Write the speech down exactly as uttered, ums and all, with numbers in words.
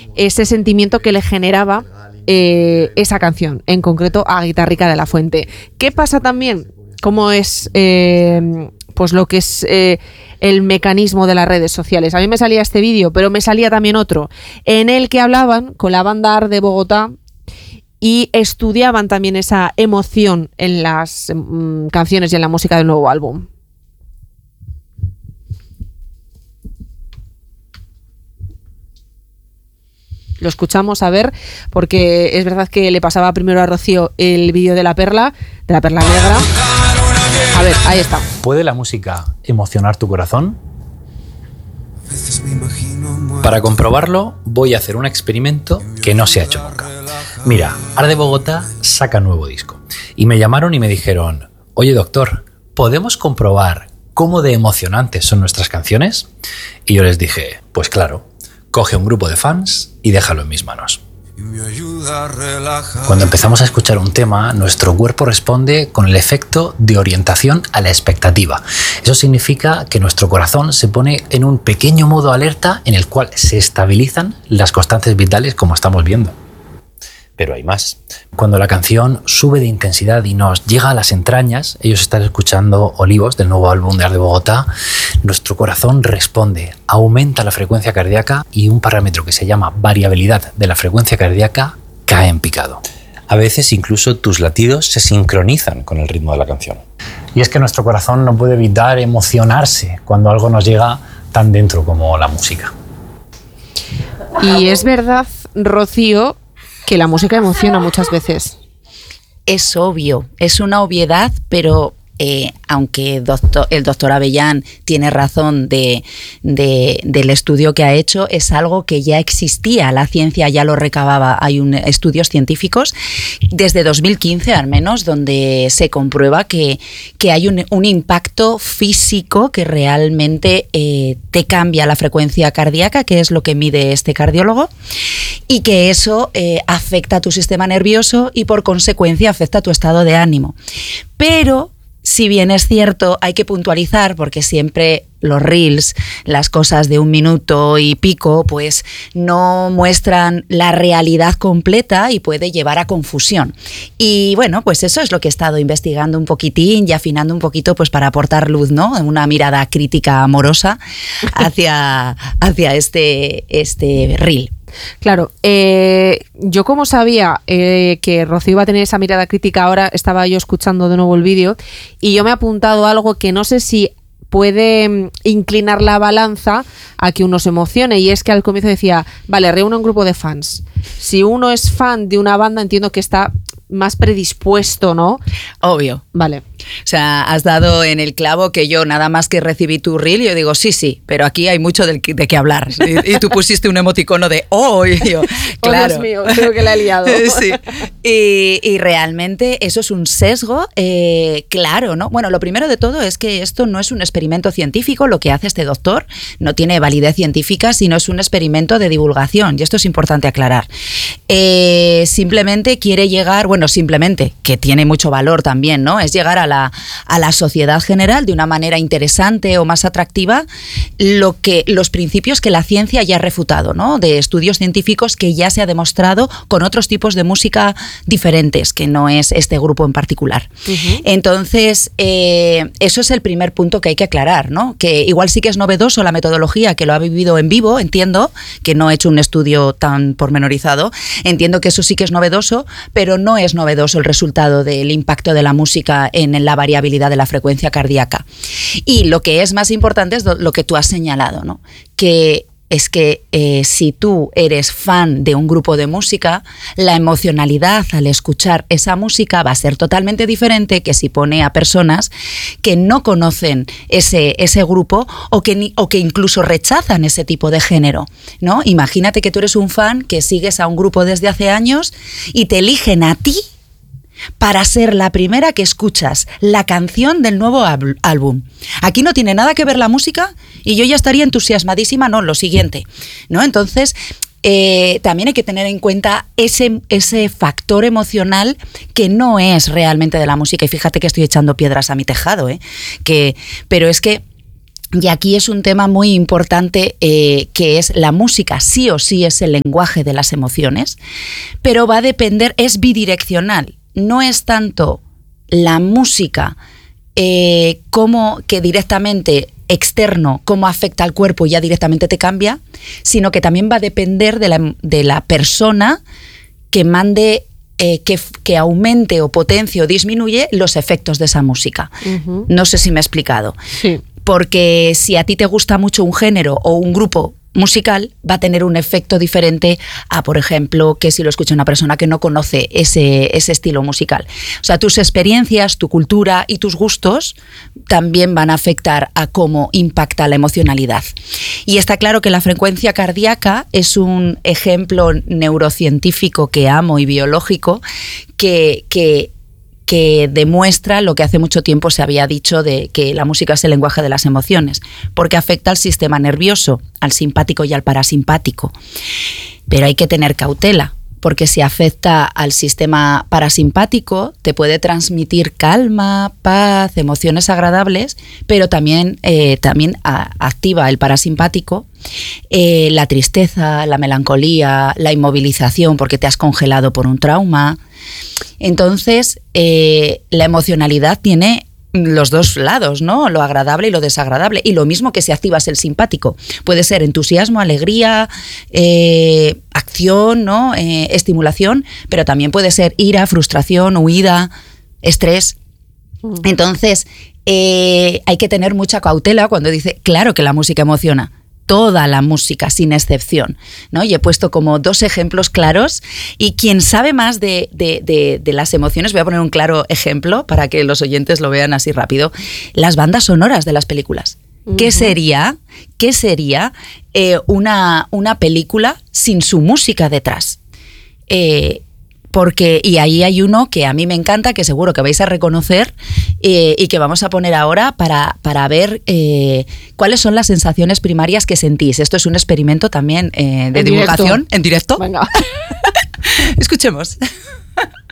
ese sentimiento que le generaba eh, esa canción, en concreto a Guitarrica de la Fuente. ¿Qué pasa también? ¿Cómo es eh, pues lo que es eh, el mecanismo de las redes sociales? A mí me salía este vídeo, pero me salía también otro, en el que hablaban con la banda AR de Bogotá y estudiaban también esa emoción en las mm, canciones y en la música del nuevo álbum. Lo escuchamos a ver, porque es verdad que le pasaba primero a Rocío el vídeo de la perla, de la perla negra. A ver, ahí está. ¿Puede la música emocionar tu corazón? Para comprobarlo, voy a hacer un experimento que no se ha hecho nunca. Mira, AR de Bogotá saca nuevo disco. Y me llamaron y me dijeron, oye doctor, ¿podemos comprobar cómo de emocionantes son nuestras canciones? Y yo les dije, pues claro, coge un grupo de fans y déjalo en mis manos. Cuando empezamos a escuchar un tema, nuestro cuerpo responde con el efecto de orientación a la expectativa. Eso significa que nuestro corazón se pone en un pequeño modo alerta en el cual se estabilizan las constantes vitales, como estamos viendo. Pero hay más. Cuando la canción sube de intensidad y nos llega a las entrañas, ellos están escuchando Olivos, del nuevo álbum de AR de Bogotá, nuestro corazón responde, aumenta la frecuencia cardíaca y un parámetro que se llama variabilidad de la frecuencia cardíaca cae en picado. A veces incluso tus latidos se sincronizan con el ritmo de la canción. Y es que nuestro corazón no puede evitar emocionarse cuando algo nos llega tan dentro como la música. Y es verdad, Rocío, que la música emociona muchas veces. Es obvio, es una obviedad, pero eh, aunque doctor, el doctor Avellán tiene razón de, de, del estudio que ha hecho, es algo que ya existía, la ciencia ya lo recababa. Hay un, estudios científicos desde dos mil quince al menos, donde se comprueba que, que hay un, un impacto físico que realmente eh, te cambia la frecuencia cardíaca, que es lo que mide este cardiólogo, y que eso eh, afecta a tu sistema nervioso y por consecuencia afecta a tu estado de ánimo. Pero si bien es cierto, hay que puntualizar, porque siempre los reels, las cosas de un minuto y pico, pues no muestran la realidad completa y puede llevar a confusión. Y bueno, pues eso es lo que he estado investigando un poquitín y afinando un poquito, pues para aportar luz, ¿no? Una mirada crítica amorosa hacia, hacia este, este reel. Claro, eh, yo como sabía eh, que Rocío iba a tener esa mirada crítica, ahora estaba yo escuchando de nuevo el vídeo y yo me he apuntado algo que no sé si puede inclinar la balanza a que uno se emocione, y es que al comienzo decía, vale, reúne un grupo de fans. Si uno es fan de una banda, entiendo que está más predispuesto, ¿no? Obvio. Vale. O sea, has dado en el clavo que yo nada más que recibí tu reel, yo digo, sí, sí, pero aquí hay mucho de, de qué hablar. Y, y tú pusiste un emoticono de, oh, y yo, claro. Oh, Dios mío, creo que la he liado. Sí. Y, y realmente eso es un sesgo, eh, claro, ¿no? Bueno, lo primero de todo es que esto no es un experimento científico, lo que hace este doctor no tiene validez científica, sino es un experimento de divulgación, y esto es importante aclarar. Eh, simplemente quiere llegar, bueno, simplemente, que tiene mucho valor también, ¿no? Es llegar a la, a la sociedad general de una manera interesante o más atractiva lo que, los principios que la ciencia ya ha refutado, ¿no? De estudios científicos que ya se ha demostrado con otros tipos de música diferentes, que no es este grupo en particular. Uh-huh. Entonces, eh, eso es el primer punto que hay que aclarar, ¿no? Que igual sí que es novedoso la metodología, que lo ha vivido en vivo, entiendo, que no he hecho un estudio tan pormenorizado, entiendo que eso sí que es novedoso, pero no es novedoso el resultado del impacto de la música en la variabilidad de la frecuencia cardíaca. Y lo que es más importante es lo que tú has señalado, ¿no? Que es que eh, si tú eres fan de un grupo de música, la emocionalidad al escuchar esa música va a ser totalmente diferente que si pone a personas que no conocen ese, ese grupo o que, ni, o que incluso rechazan ese tipo de género, ¿no? Imagínate que tú eres un fan que sigues a un grupo desde hace años y te eligen a ti para ser la primera que escuchas la canción del nuevo álbum. Aquí no tiene nada que ver la música y yo ya estaría entusiasmadísima, no, lo siguiente, ¿no? Entonces, eh, también hay que tener en cuenta ese, ese factor emocional que no es realmente de la música. Y fíjate que estoy echando piedras a mi tejado, ¿eh? Que, pero es que Y aquí es un tema muy importante, eh, que es la música, sí o sí es el lenguaje de las emociones, pero va a depender, es bidireccional, no es tanto la música eh, como que directamente externo, cómo afecta al cuerpo y ya directamente te cambia, sino que también va a depender de la, de la persona que mande, eh, que, que aumente o potencie o disminuye los efectos de esa música. Uh-huh. No sé si me he explicado. Sí. Porque si a ti te gusta mucho un género o un grupo musical, va a tener un efecto diferente a, por ejemplo, que si lo escucha una persona que no conoce ese, ese estilo musical. O sea, tus experiencias, tu cultura y tus gustos también van a afectar a cómo impacta la emocionalidad. Y está claro que la frecuencia cardíaca es un ejemplo neurocientífico que amo y biológico que... que que demuestra lo que hace mucho tiempo se había dicho de que la música es el lenguaje de las emociones, porque afecta al sistema nervioso, al simpático y al parasimpático. Pero hay que tener cautela, porque si afecta al sistema parasimpático, te puede transmitir calma, paz, emociones agradables, pero también, eh, también a, activa el parasimpático, eh, la tristeza, la melancolía, la inmovilización, porque te has congelado por un trauma. Entonces, eh, la emocionalidad tiene los dos lados, ¿no? Lo agradable y lo desagradable. Y lo mismo que si activas el simpático. Puede ser entusiasmo, alegría, eh, acción, ¿no? Eh, estimulación, pero también puede ser ira, frustración, huida, estrés. Entonces, eh, hay que tener mucha cautela cuando dice, claro que la música emociona. Toda la música, sin excepción, ¿no? Y he puesto como dos ejemplos claros, y quien sabe más de, de, de, de las emociones, voy a poner un claro ejemplo para que los oyentes lo vean así rápido, las bandas sonoras de las películas. Uh-huh. ¿Qué sería, qué sería eh, una, una película sin su música detrás? Eh, Porque, y ahí hay uno que a mí me encanta, que seguro que vais a reconocer eh, y que vamos a poner ahora para, para ver eh, cuáles son las sensaciones primarias que sentís. Esto es un experimento también eh, de en divulgación directo. en directo. Venga. Escuchemos.